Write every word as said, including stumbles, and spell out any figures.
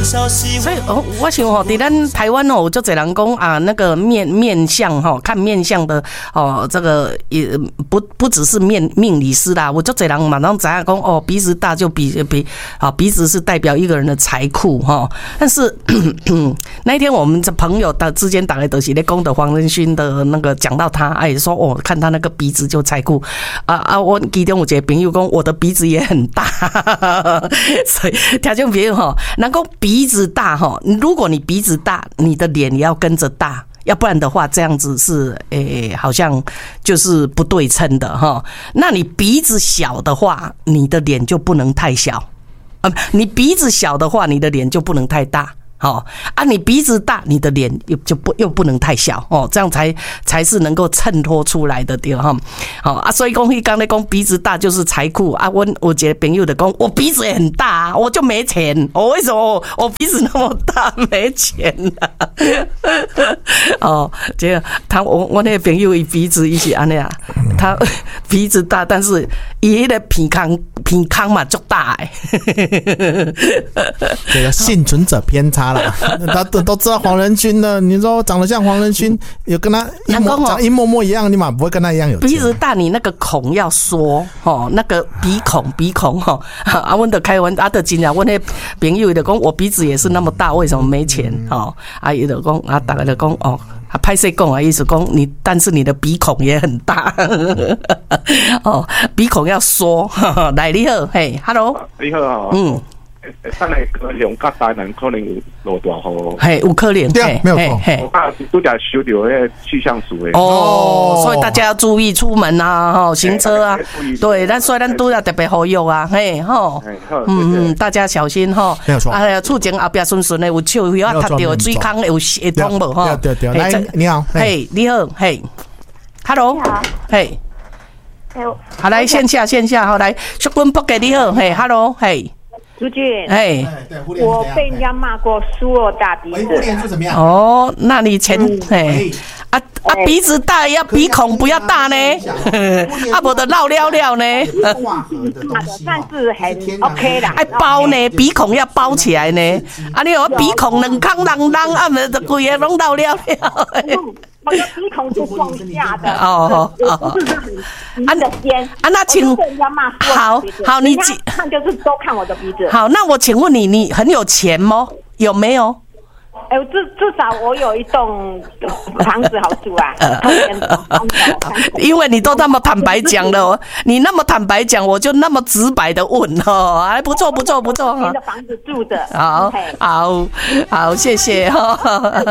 所以哦，我想吼，伫咱台湾哦，有足侪人讲啊，那个面面相吼，看面相的哦，这个也不不只是面命理师啦，我足侪人马上知影讲哦，鼻子大就比比啊，鼻子是代表一个人的财库哈。但是那一天我们这朋友的之间打来都是咧讲的黄仁勋的那个讲到他，哎说哦，看他那个鼻子就财库啊啊，我其中有一个朋友讲我的鼻子也很大，所以听众朋友吼，能够鼻子大哈，如果你鼻子大，你的脸也要跟着大。要不然的话，这样子是诶、欸，好像就是不对称的哈。那你鼻子小的话，你的脸就不能太小啊；你鼻子小的话，你的脸就不能太大。好啊，你鼻子大，你的脸又就不又不能太小哦，这样才才是能够衬托出来的对哈。好啊，所以讲你刚才讲鼻子大就是财库啊，我我一个朋友就讲我鼻子也很大，我就没钱，我为什么我鼻子那么大没钱啊？哦，这个他我我那个朋友伊鼻子伊是安尼啊，他鼻子大，但是伊迄个鼻孔鼻孔嘛足大诶。 这个幸存者偏差。他都都知道黄仁勋的，你说长得像黄仁勋，有跟他一模长一模模一样，你嘛不会跟他一样有钱。 鼻子大，你那个孔要缩哦，那个鼻孔鼻孔哈。啊，阮就开玩笑，啊，就真正阮那朋友就讲，我鼻子也是那么大，为什么没钱？哦，啊，伊就讲啊，大家就讲哦。啊，歹势讲啊，意思讲你，但是你的鼻孔也很大，哦，鼻孔要缩。来，你好，嘿 ，Hello， 你好啊，嗯。咱来高雄甲台南可能有落大雨， 嘿，有可能， 对啊，没有错。 我刚拄则收到迄个气象署的哦，所以大家要注意出门啊，吼，行车啊，对，咱所以咱拄则特别呼吁啊，嘿，吼，嗯嗯，大家小心吼， 没有错。 哎呀，厝前后壁顺顺的，有树叶啊，塌掉，水坑有会通无吼？ 对对对，来，你好， 嘿，你好，嘿 ，Hello， 你好， 嘿，好，来线下线下，好来，淑君伯给你好，嘿 ，Hello， 嘿。 朱俊， 哎， 我被人家骂过输了大鼻子。 互脸是怎么样？ 哦，那你前哎啊啊鼻子大要鼻孔不要大呢，啊无得绕了了呢。 但是很 OK 啦。 爱包呢，鼻孔要包起来呢。啊，你有鼻孔两空啷啷，啊，没得规个拢绕了了。 我的鼻孔是往下的， 哦哦， 不是很的尖啊，那请好好你看就是都看我的鼻子。 好，那我请问你，你很有钱吗？有没有？ 哎，至至少我有一栋房子好住啊。 因为你都那么坦白讲了，你那么坦白讲，我就那么直白的问哦，还不错不错不错。 你的房子住的， 好好好，谢谢哈。